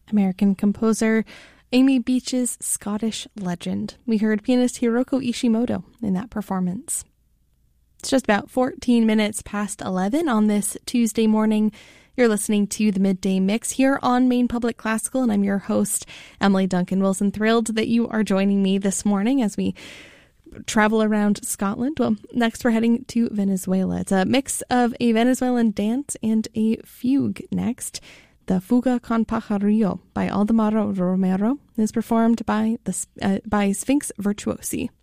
American composer Amy Beach's Scottish Legend. We heard pianist Hiroko Ishimoto in that performance. It's just about 14 minutes past 11 on this Tuesday morning. You're listening to the Midday Mix here on Maine Public Classical, and I'm your host, Emily Duncan Wilson. Thrilled that you are joining me this morning as we travel around Scotland. Well, next we're heading to Venezuela. It's a mix of a Venezuelan dance and a fugue next. The Fuga con Pajarillo by Aldemaro Romero is performed by Sphinx Virtuosi.